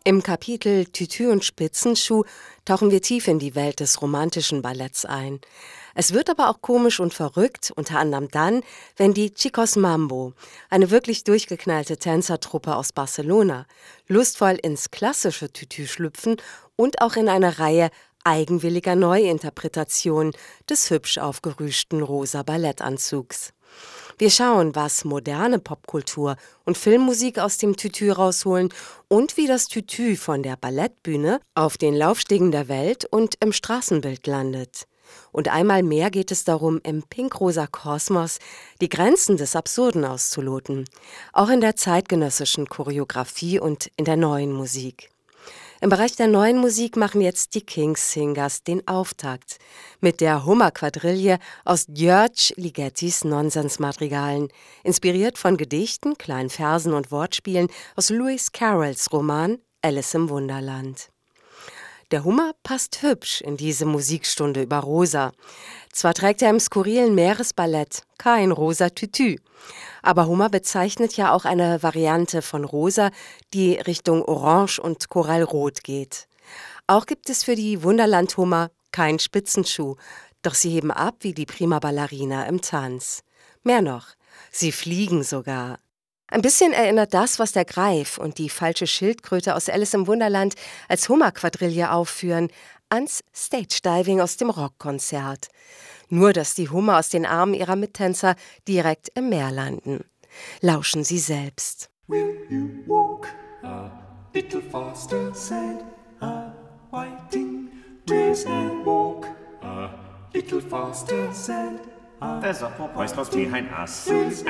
Im Kapitel Tütü und Spitzenschuh tauchen wir tief in die Welt des romantischen Balletts ein. Es wird aber auch komisch und verrückt, unter anderem dann, wenn die Chicos Mambo, eine wirklich durchgeknallte Tänzertruppe aus Barcelona, lustvoll ins klassische Tütü schlüpfen und auch in eine Reihe eigenwilliger Neuinterpretationen des hübsch aufgerüschten rosa Ballettanzugs. Wir schauen, was moderne Popkultur und Filmmusik aus dem Tütü rausholen und wie das Tütü von der Ballettbühne auf den Laufstegen der Welt und im Straßenbild landet. Und einmal mehr geht es darum, im pinkrosa Kosmos die Grenzen des Absurden auszuloten, auch in der zeitgenössischen Choreografie und in der neuen Musik. Im Bereich der neuen Musik machen jetzt die King's Singers den Auftakt mit der Hummer-Quadrille aus György Ligettis Nonsensmadrigalen, inspiriert von Gedichten, kleinen Versen und Wortspielen aus Lewis Carrolls Roman Alice im Wunderland. Der Hummer passt hübsch in diese Musikstunde über Rosa. Zwar trägt er im skurrilen Meeresballett kein rosa Tütü, aber Hummer bezeichnet ja auch eine Variante von Rosa, die Richtung Orange und Korallrot geht. Auch gibt es für die Wunderland-Hummer kein Spitzenschuh, doch sie heben ab wie die Prima Ballerina im Tanz. Mehr noch, sie fliegen sogar. Ein bisschen erinnert das, was der Greif und die falsche Schildkröte aus Alice im Wunderland als Hummer-Quadrille aufführen, ans Stage-Diving aus dem Rockkonzert. Nur, dass die Hummer aus den Armen ihrer Mittänzer direkt im Meer landen. Lauschen Sie selbst. Will you walk a little faster, said a whiting. Will you walk a little faster, said a Also, weißt was wie ein Ass?